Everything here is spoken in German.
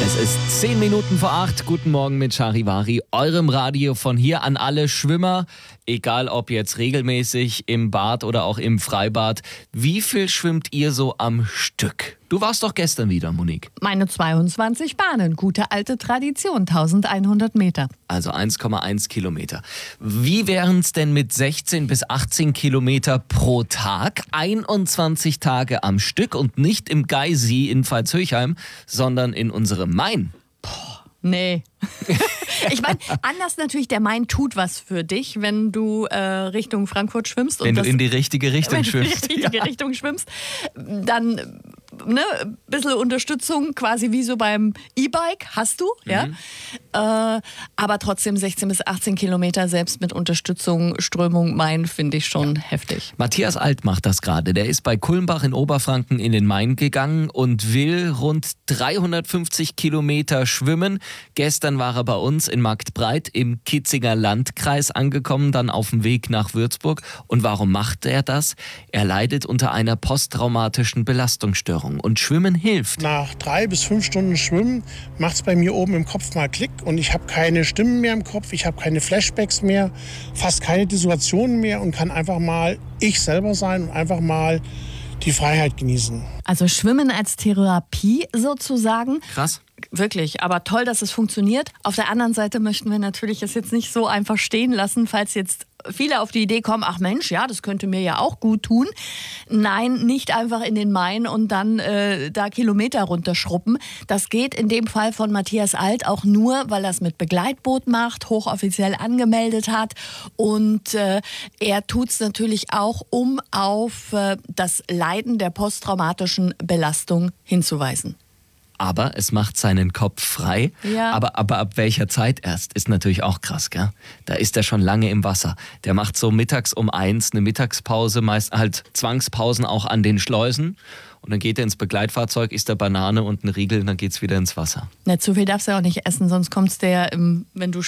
Es ist 10 Minuten vor 8. Guten Morgen mit Charivari, eurem Radio von hier an alle Schwimmer. Egal ob jetzt regelmäßig im Bad oder auch im Freibad. Wie viel schwimmt ihr so am Stück? Du warst doch gestern wieder, Monique. Meine 22 Bahnen, gute alte Tradition, 1100 Meter. Also 1,1 Kilometer. Wie wären es denn mit 16 bis 18 Kilometer pro Tag? 21 Tage am Stück und nicht im Geysee in Pfalz-Höchheim, sondern in unserem Main. Nee. Ich meine, anders natürlich, der Main tut was für dich, wenn du Richtung Frankfurt schwimmst. Wenn du in die richtige Richtung schwimmst. Wenn du in die richtige Richtung schwimmst, dann ein bisschen Unterstützung, quasi wie so beim E-Bike, hast du, ja. Aber trotzdem 16 bis 18 Kilometer, selbst mit Unterstützung, Strömung, Main, finde ich schon heftig. Matthias Alt macht das gerade. Der ist bei Kulmbach in Oberfranken in den Main gegangen und will rund 350 Kilometer schwimmen. Gestern war er bei uns in Marktbreit im Kitzinger Landkreis angekommen, dann auf dem Weg nach Würzburg. Und warum macht er das? Er leidet unter einer posttraumatischen Belastungsstörung und Schwimmen hilft. Nach 3 bis 5 Stunden Schwimmen macht es bei mir oben im Kopf mal Klick und ich habe keine Stimmen mehr im Kopf, ich habe keine Flashbacks mehr, fast keine Dissociationen mehr und kann einfach mal ich selber sein und einfach mal die Freiheit genießen. Also Schwimmen als Therapie sozusagen. Krass. Wirklich, aber toll, dass es funktioniert. Auf der anderen Seite möchten wir natürlich es jetzt nicht so einfach stehen lassen, falls jetzt viele auf die Idee kommen, ach Mensch, ja, das könnte mir ja auch gut tun. Nein, nicht einfach in den Main und dann da Kilometer runterschruppen. Das geht in dem Fall von Matthias Alt auch nur, weil er es mit Begleitboot macht, hochoffiziell angemeldet hat. Und er tut es natürlich auch, um auf das Leiden der posttraumatischen Belastung hinzuweisen. Aber es macht seinen Kopf frei. Ja. Aber ab welcher Zeit erst, ist natürlich auch krass, gell? Da ist er schon lange im Wasser. Der macht so mittags um 1 eine Mittagspause, meist halt Zwangspausen auch an den Schleusen. Und dann geht er ins Begleitfahrzeug, isst er Banane und einen Riegel und dann geht's wieder ins Wasser. Nicht zu viel darfst du auch nicht essen, sonst kommst du ja, wenn du